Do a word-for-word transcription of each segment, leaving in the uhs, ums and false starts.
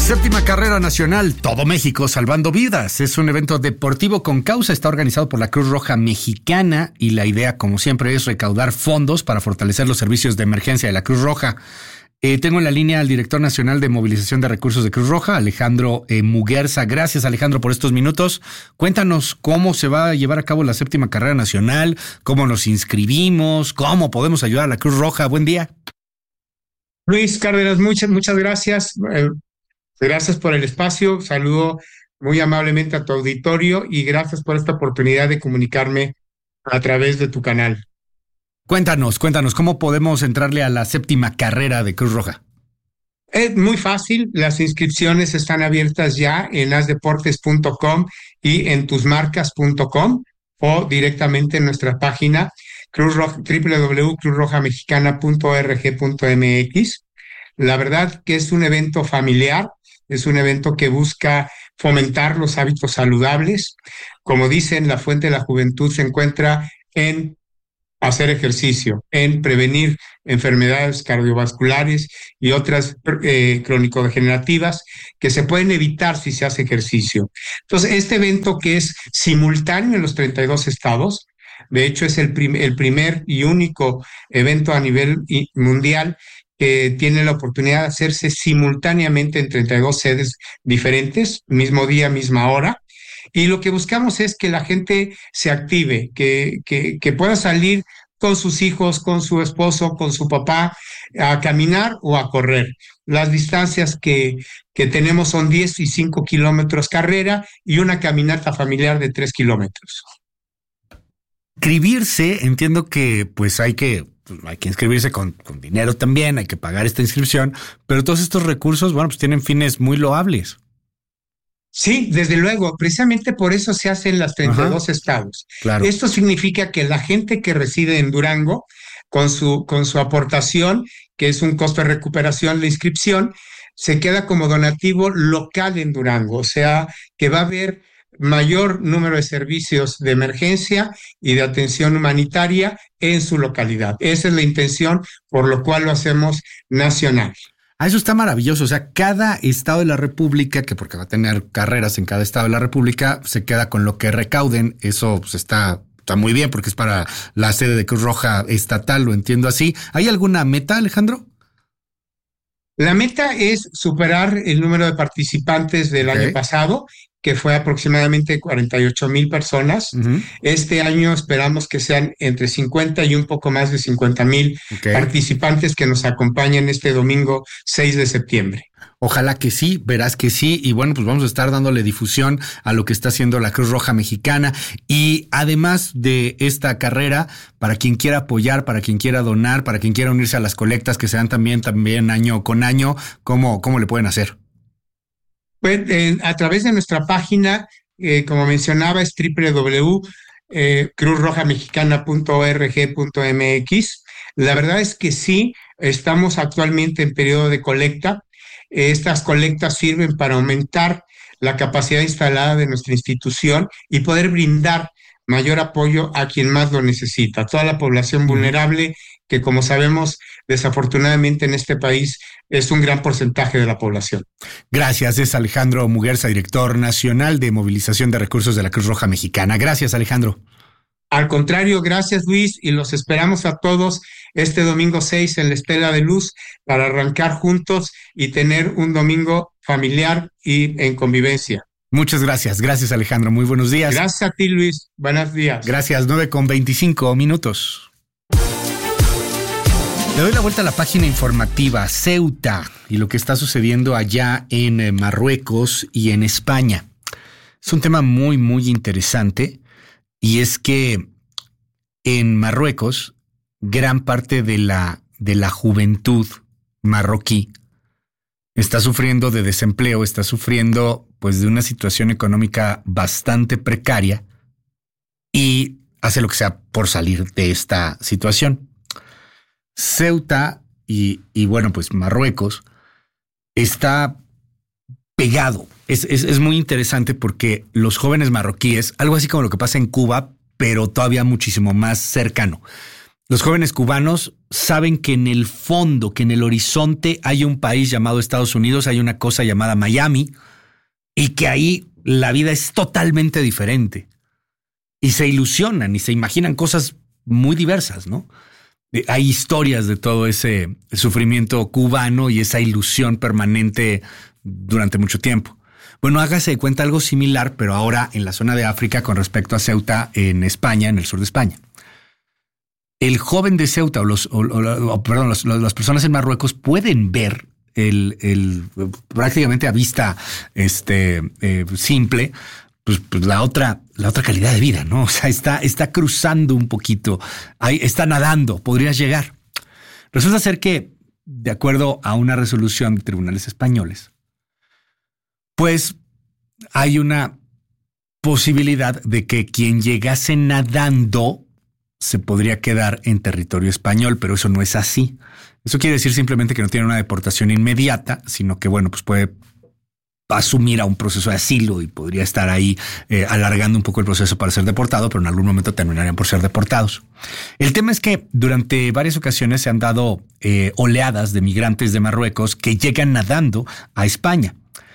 Séptima carrera nacional, todo México salvando vidas. Es un evento deportivo con causa, está organizado por la Cruz Roja Mexicana y la idea, como siempre, es recaudar fondos para fortalecer los servicios de emergencia de la Cruz Roja. Eh, tengo en la línea al director nacional de movilización de recursos de Cruz Roja, Alejandro eh, Muguerza. Gracias, Alejandro, por estos minutos. Cuéntanos cómo se va a llevar a cabo la séptima carrera nacional, cómo nos inscribimos, cómo podemos ayudar a la Cruz Roja. Buen día. Luis Cárdenas, muchas, muchas gracias. Eh, gracias por el espacio. Saludo muy amablemente a tu auditorio y gracias por esta oportunidad de comunicarme a través de tu canal. Cuéntanos, cuéntanos, ¿cómo podemos entrarle a la séptima carrera de Cruz Roja? Es muy fácil, las inscripciones están abiertas ya en asdeportes punto com y en tusmarcas punto com o directamente en nuestra página Cruz Roja, doble u doble u doble u punto cruz roja mexicana punto org punto m x. La verdad que es un evento familiar, es un evento que busca fomentar los hábitos saludables. Como dicen, la fuente de la juventud se encuentra en hacer ejercicio, en prevenir enfermedades cardiovasculares y otras eh, crónico-degenerativas que se pueden evitar si se hace ejercicio. Entonces, este evento que es simultáneo en los treinta y dos estados, de hecho es el, prim- el primer y único evento a nivel mundial que tiene la oportunidad de hacerse simultáneamente en treinta y dos sedes diferentes, mismo día, misma hora. Y lo que buscamos es que la gente se active, que, que, que pueda salir con sus hijos, con su esposo, con su papá, a caminar o a correr. Las distancias que, que tenemos son diez y cinco kilómetros carrera y una caminata familiar de tres kilómetros. Inscribirse, entiendo que pues hay que, pues, hay que inscribirse con, con dinero también, hay que pagar esta inscripción, pero todos estos recursos, bueno, pues tienen fines muy loables. Sí, desde luego, precisamente por eso se hacen las treinta y dos Ajá, estados. Claro. Esto significa que la gente que reside en Durango, con su, con su aportación, que es un costo de recuperación, la inscripción, se queda como donativo local en Durango, o sea, que va a haber mayor número de servicios de emergencia y de atención humanitaria en su localidad. Esa es la intención por lo cual lo hacemos nacional. Ah, eso está maravilloso. O sea, cada estado de la República, que porque va a tener carreras en cada estado de la República, se queda con lo que recauden. Eso pues, está, está muy bien porque es para la sede de Cruz Roja estatal, lo entiendo así. ¿Hay alguna meta, Alejandro? La meta es superar el número de participantes del okay. año pasado, que fue aproximadamente cuarenta y ocho mil personas. Uh-huh. Este año esperamos que sean entre cincuenta y un poco más de cincuenta mil okay. participantes que nos acompañen este domingo seis de septiembre. Ojalá que sí, verás que sí. Y bueno, pues vamos a estar dándole difusión a lo que está haciendo la Cruz Roja Mexicana. Y además de esta carrera, para quien quiera apoyar, para quien quiera donar, para quien quiera unirse a las colectas que se dan también, también año con año, ¿cómo, cómo le pueden hacer? Pues eh, a través de nuestra página, eh, como mencionaba, es doble u doble u doble u punto cruz roja mexicana punto org punto m x. La verdad es que sí, estamos actualmente en periodo de colecta. Estas colectas sirven para aumentar la capacidad instalada de nuestra institución y poder brindar mayor apoyo a quien más lo necesita, toda la población vulnerable que, como sabemos, desafortunadamente en este país es un gran porcentaje de la población. Gracias, es Alejandro Muguerza, director nacional de movilización de recursos de la Cruz Roja Mexicana. Gracias, Alejandro. Al contrario, gracias, Luis, y los esperamos a todos este domingo seis en la Estela de Luz para arrancar juntos y tener un domingo familiar y en convivencia. Muchas gracias, gracias, Alejandro, muy buenos días. Gracias a ti, Luis, buenos días. Gracias, nueve con veinticinco minutos. Le doy la vuelta a la página informativa Ceuta y lo que está sucediendo allá en Marruecos y en España. Es un tema muy, muy interesante y es que en Marruecos gran parte de la, de la juventud marroquí está sufriendo de desempleo, está sufriendo pues de una situación económica bastante precaria y hace lo que sea por salir de esta situación. Ceuta y, y bueno, pues Marruecos está pegado. Es, es, es muy interesante porque los jóvenes marroquíes, algo así como lo que pasa en Cuba, pero todavía muchísimo más cercano. Los jóvenes cubanos saben que en el fondo, que en el horizonte hay un país llamado Estados Unidos, hay una cosa llamada Miami, y que ahí la vida es totalmente diferente. Y se ilusionan y se imaginan cosas muy diversas, ¿no? Hay historias de todo ese sufrimiento cubano y esa ilusión permanente durante mucho tiempo. Bueno, hágase de cuenta algo similar, pero ahora en la zona de África con respecto a Ceuta, en España, en el sur de España. El joven de Ceuta o, los, o, o, o perdón, los, los, las personas en Marruecos pueden ver el, el prácticamente a vista este, eh, simple, pues, pues la otra, la otra calidad de vida, ¿no? O sea, está, está cruzando un poquito, ahí está nadando, podrías llegar. Resulta ser que, de acuerdo a una resolución de tribunales españoles, pues hay una posibilidad de que quien llegase nadando se podría quedar en territorio español, pero eso no es así. Eso quiere decir simplemente que no tiene una deportación inmediata, sino que, bueno, pues puede asumir a un proceso de asilo y podría estar ahí eh, alargando un poco el proceso para ser deportado, pero en algún momento terminarían por ser deportados. El tema es que durante varias ocasiones se han dado eh, oleadas de migrantes de Marruecos que llegan nadando a España.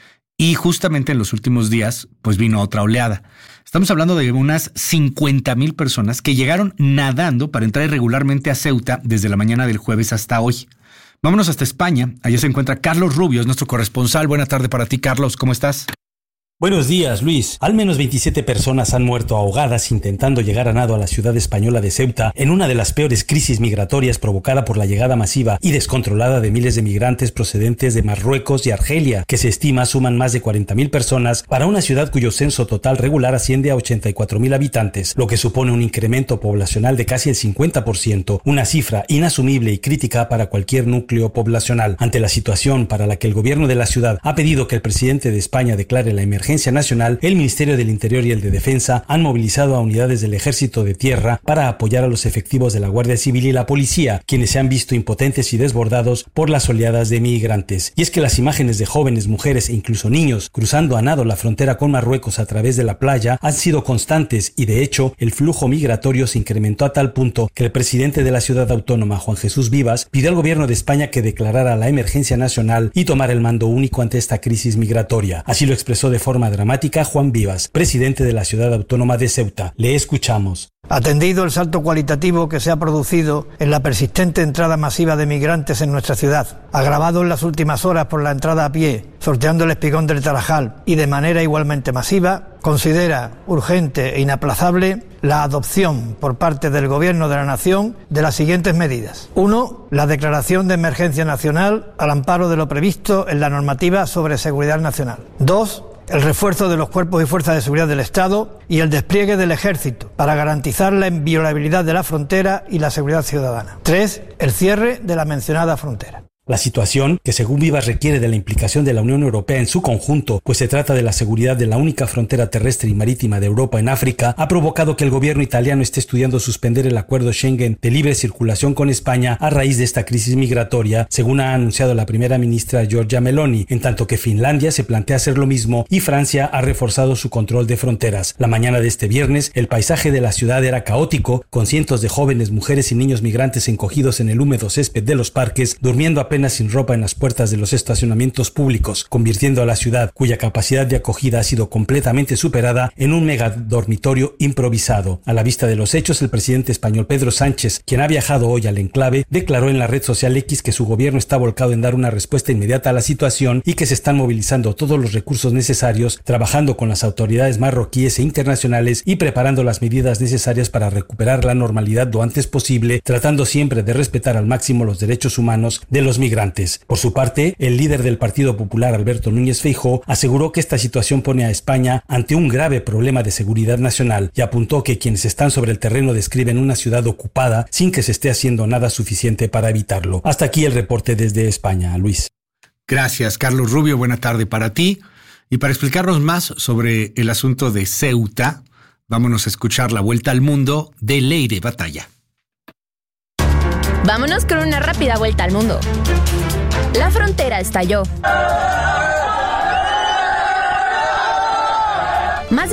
Y justamente en los últimos días, pues vino otra oleada. Estamos hablando de unas cincuenta mil personas que llegaron nadando para entrar irregularmente a Ceuta desde la mañana del jueves hasta hoy. Vámonos hasta España. Allá se encuentra Carlos Rubio, es nuestro corresponsal. Buena tarde para ti, Carlos. ¿Cómo estás? Buenos días, Luis. Al menos veintisiete personas han muerto ahogadas intentando llegar a nado a la ciudad española de Ceuta en una de las peores crisis migratorias provocada por la llegada masiva y descontrolada de miles de migrantes procedentes de Marruecos y Argelia, que se estima suman más de cuarenta mil personas para una ciudad cuyo censo total regular asciende a ochenta y cuatro mil habitantes, lo que supone un incremento poblacional de casi el cincuenta por ciento, una cifra inasumible y crítica para cualquier núcleo poblacional. Ante la situación para la que el gobierno de la ciudad ha pedido que el presidente de España declare la emergencia nacional, el Ministerio del Interior y el de Defensa han movilizado a unidades del Ejército de Tierra para apoyar a los efectivos de la Guardia Civil y la Policía, quienes se han visto impotentes y desbordados por las oleadas de migrantes. Y es que las imágenes de jóvenes, mujeres e incluso niños cruzando a nado la frontera con Marruecos a través de la playa han sido constantes y, de hecho, el flujo migratorio se incrementó a tal punto que el presidente de la ciudad autónoma, Juan Jesús Vivas, pidió al gobierno de España que declarara la emergencia nacional y tomara el mando único ante esta crisis migratoria. Así lo expresó de forma dramática Juan Vivas, presidente de la ciudad autónoma de Ceuta. Le escuchamos. Atendido el salto cualitativo que se ha producido en la persistente entrada masiva de migrantes en nuestra ciudad, agravado en las últimas horas por la entrada a pie, sorteando el espigón del Tarajal y de manera igualmente masiva, considera urgente e inaplazable la adopción por parte del Gobierno de la Nación de las siguientes medidas. Uno, la declaración de emergencia nacional al amparo de lo previsto en la normativa sobre seguridad nacional. Dos, el refuerzo de los cuerpos y fuerzas de seguridad del Estado y el despliegue del Ejército para garantizar la inviolabilidad de la frontera y la seguridad ciudadana. Tres, el cierre de la mencionada frontera. La situación, que según Vivas requiere de la implicación de la Unión Europea en su conjunto, pues se trata de la seguridad de la única frontera terrestre y marítima de Europa en África, ha provocado que el gobierno italiano esté estudiando suspender el acuerdo Schengen de libre circulación con España a raíz de esta crisis migratoria, según ha anunciado la primera ministra Giorgia Meloni, en tanto que Finlandia se plantea hacer lo mismo y Francia ha reforzado su control de fronteras. La mañana de este viernes, el paisaje de la ciudad era caótico, con cientos de jóvenes, mujeres y niños migrantes encogidos en el húmedo césped de los parques, durmiendo a apenas sin ropa en las puertas de los estacionamientos públicos, convirtiendo a la ciudad, cuya capacidad de acogida ha sido completamente superada, en un mega dormitorio improvisado. A la vista de los hechos, el presidente español Pedro Sánchez, quien ha viajado hoy al enclave, declaró en la red social X que su gobierno está volcado en dar una respuesta inmediata a la situación y que se están movilizando todos los recursos necesarios, trabajando con las autoridades marroquíes e internacionales y preparando las medidas necesarias para recuperar la normalidad lo antes posible, tratando siempre de respetar al máximo los derechos humanos de los migrantes. Por su parte, el líder del Partido Popular, Alberto Núñez Feijóo, aseguró que esta situación pone a España ante un grave problema de seguridad nacional y apuntó que quienes están sobre el terreno describen una ciudad ocupada sin que se esté haciendo nada suficiente para evitarlo. Hasta aquí el reporte desde España, Luis. Gracias, Carlos Rubio. Buena tarde para ti. Y para explicarnos más sobre el asunto de Ceuta, vámonos a escuchar la vuelta al mundo de Leire Batalla. Vámonos con una rápida vuelta al mundo. La frontera estalló. Más de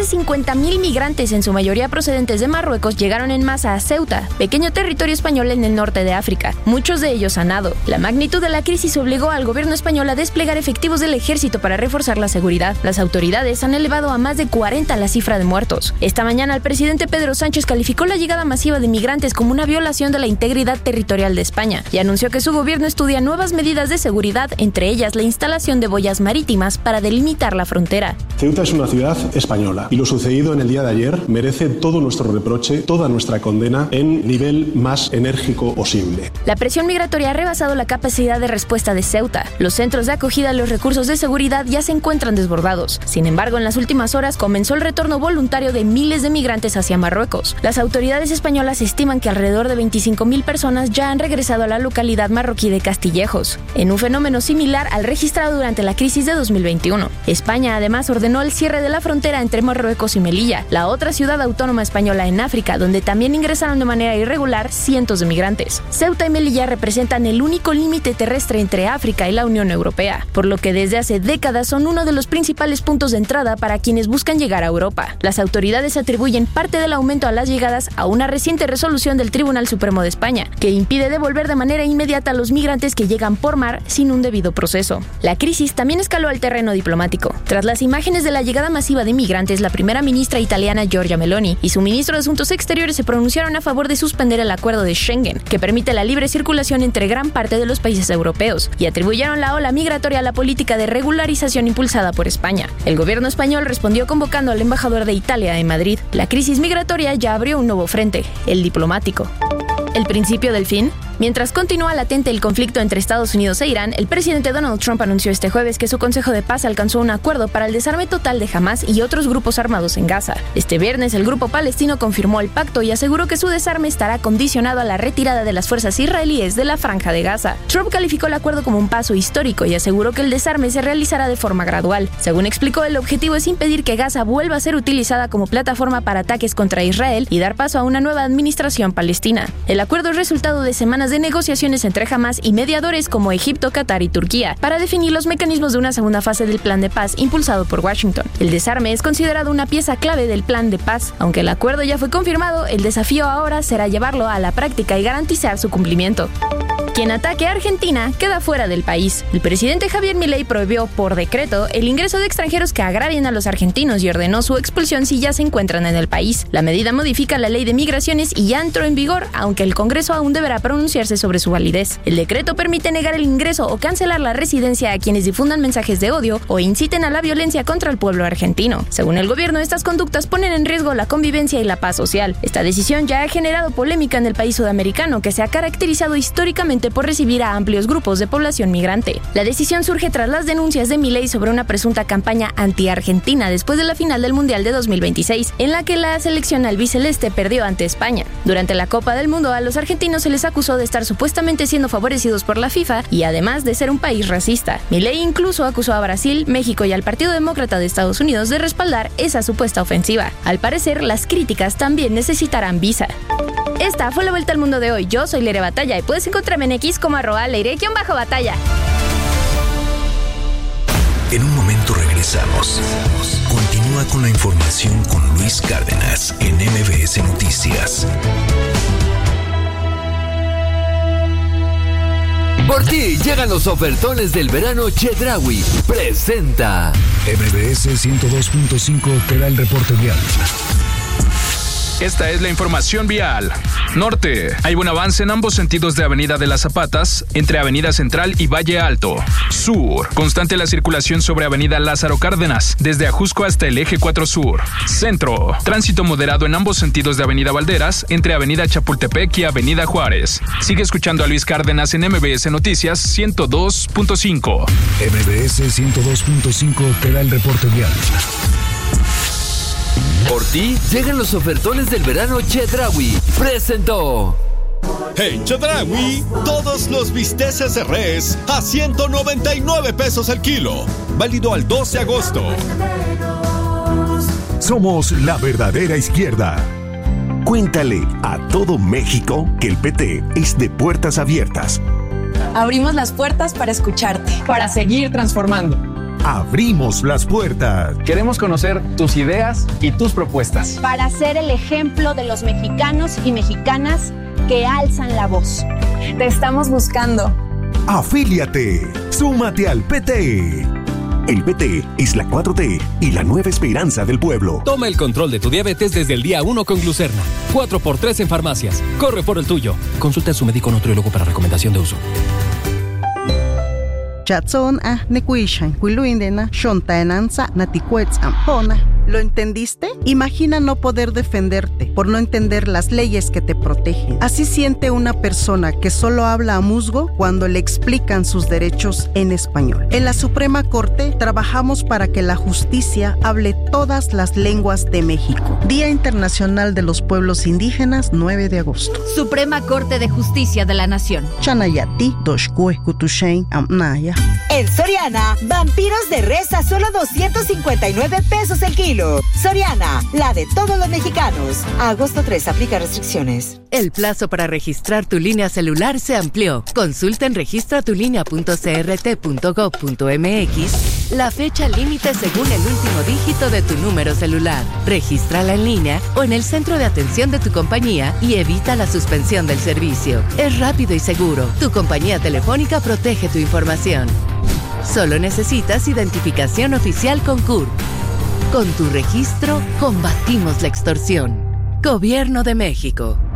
de cincuenta mil migrantes, en su mayoría procedentes de Marruecos, llegaron en masa a Ceuta, pequeño territorio español en el norte de África, muchos de ellos a nado. La magnitud de la crisis obligó al gobierno español a desplegar efectivos del ejército para reforzar la seguridad. Las autoridades han elevado a más de cuarenta la cifra de muertos. Esta mañana el presidente Pedro Sánchez calificó la llegada masiva de migrantes como una violación de la integridad territorial de España y anunció que su gobierno estudia nuevas medidas de seguridad, entre ellas la instalación de boyas marítimas para delimitar la frontera. Ceuta es una ciudad española y lo sucedido en el día de ayer merece todo nuestro reproche, toda nuestra condena en nivel más enérgico posible. La presión migratoria ha rebasado la capacidad de respuesta de Ceuta. Los centros de acogida y los recursos de seguridad ya se encuentran desbordados. Sin embargo, en las últimas horas comenzó el retorno voluntario de miles de migrantes hacia Marruecos. Las autoridades españolas estiman que alrededor de veinticinco mil personas ya han regresado a la localidad marroquí de Castillejos, en un fenómeno similar al registrado durante la crisis de dos mil veintiuno. España además ordenó el cierre de la frontera entre Marruecos y Melilla, la otra ciudad autónoma española en África, donde también ingresaron de manera irregular cientos de migrantes. Ceuta y Melilla representan el único límite terrestre entre África y la Unión Europea, por lo que desde hace décadas son uno de los principales puntos de entrada para quienes buscan llegar a Europa. Las autoridades atribuyen parte del aumento a las llegadas a una reciente resolución del Tribunal Supremo de España, que impide devolver de manera inmediata a los migrantes que llegan por mar sin un debido proceso. La crisis también escaló al terreno diplomático. Tras las imágenes de la llegada masiva de migrantes, la primera ministra italiana Giorgia Meloni y su ministro de Asuntos Exteriores se pronunciaron a favor de suspender el acuerdo de Schengen, que permite la libre circulación entre gran parte de los países europeos, y atribuyeron la ola migratoria a la política de regularización impulsada por España. El gobierno español respondió convocando al embajador de Italia en Madrid. La crisis migratoria ya abrió un nuevo frente, el diplomático. ¿El principio del fin? Mientras continúa latente el conflicto entre Estados Unidos e Irán, el presidente Donald Trump anunció este jueves que su Consejo de Paz alcanzó un acuerdo para el desarme total de Hamás y otros grupos armados en Gaza. Este viernes, el grupo palestino confirmó el pacto y aseguró que su desarme estará condicionado a la retirada de las fuerzas israelíes de la Franja de Gaza. Trump calificó el acuerdo como un paso histórico y aseguró que el desarme se realizará de forma gradual. Según explicó, el objetivo es impedir que Gaza vuelva a ser utilizada como plataforma para ataques contra Israel y dar paso a una nueva administración palestina. El acuerdo es resultado de semanas de negociaciones entre Hamás y mediadores como Egipto, Qatar y Turquía para definir los mecanismos de una segunda fase del plan de paz impulsado por Washington. El desarme es considerado una pieza clave del plan de paz. Aunque el acuerdo ya fue confirmado, el desafío ahora será llevarlo a la práctica y garantizar su cumplimiento. Quien ataque a Argentina queda fuera del país. El presidente Javier Milei prohibió por decreto el ingreso de extranjeros que agravien a los argentinos y ordenó su expulsión si ya se encuentran en el país. La medida modifica la ley de migraciones y ya entró en vigor, aunque el Congreso aún deberá pronunciarse sobre su validez. El decreto permite negar el ingreso o cancelar la residencia a quienes difundan mensajes de odio o inciten a la violencia contra el pueblo argentino. Según el gobierno, estas conductas ponen en riesgo la convivencia y la paz social. Esta decisión ya ha generado polémica en el país sudamericano, que se ha caracterizado históricamente por recibir a amplios grupos de población migrante. La decisión surge tras las denuncias de Milei sobre una presunta campaña anti-argentina después de la final del Mundial de dos mil veintiséis, en la que la selección albiceleste perdió ante España. Durante la Copa del Mundo, a los argentinos se les acusó de estar supuestamente siendo favorecidos por la FIFA y además de ser un país racista. Milei incluso acusó a Brasil, México y al Partido Demócrata de Estados Unidos de respaldar esa supuesta ofensiva. Al parecer, las críticas también necesitarán visa. Esta fue la vuelta al mundo de hoy. Yo soy Leire Batalla y puedes encontrarme en X como arroba leire-batalla. En un momento regresamos. Continúa con la información con Luis Cárdenas en M B S Noticias. Por ti llegan los ofertones del verano Chedraui. Presenta. M B S ciento dos punto cinco te da el reporte vial. Esta es la información vial. Norte. Hay buen avance en ambos sentidos de Avenida de las Zapatas, entre Avenida Central y Valle Alto. Sur. Constante la circulación sobre Avenida Lázaro Cárdenas, desde Ajusco hasta el Eje cuatro Sur. Centro. Tránsito moderado en ambos sentidos de Avenida Valderas, entre Avenida Chapultepec y Avenida Juárez. Sigue escuchando a Luis Cárdenas en M B S Noticias ciento dos punto cinco. M B S ciento dos punto cinco te da el reporte vial. Por ti llegan los ofertones del verano Chedraui. Presentó. En Chedraui, todos los bisteces de res a ciento noventa y nueve pesos el kilo. Válido al dos de agosto. Somos la verdadera izquierda. Cuéntale a todo México que el P T es de puertas abiertas. Abrimos las puertas para escucharte, para seguir transformando. abrimos las puertas. Queremos conocer tus ideas y tus propuestas. Para ser el ejemplo de los mexicanos y mexicanas que alzan la voz. Te estamos buscando. Afíliate. Súmate al P T. El P T es la cuatro T y la nueva esperanza del pueblo. Toma el control de tu diabetes desde el día uno con Glucerna. cuatro por tres en farmacias. Corre por el tuyo. Consulta a su médico nutriólogo para recomendación de uso. Chatson a nekuishan kuiluindena shontaenanza natikuetzam pona. ¿Lo entendiste? Imagina no poder defenderte por no entender las leyes que te protegen. Así siente una persona que solo habla a musgo cuando le explican sus derechos en español. En la Suprema Corte trabajamos para que la justicia hable todas las lenguas de México. Día Internacional de los Pueblos Indígenas, nueve de agosto. Suprema Corte de Justicia de la Nación. Chanayati, Doshkue, Kutushain, Amnaya. En Soriana, vampiros de res a solo doscientos cincuenta y nueve pesos el kilo. Soriana, la de todos los mexicanos. A agosto tres, aplica restricciones. El plazo para registrar tu línea celular se amplió. Consulta en registra tu línea punto c r t punto gov punto m x la fecha límite según el último dígito de tu número celular. Regístrala en línea o en el centro de atención de tu compañía y evita la suspensión del servicio. Es rápido y seguro. Tu compañía telefónica protege tu información. Solo necesitas identificación oficial con C U R. Con tu registro, combatimos la extorsión. Gobierno de México.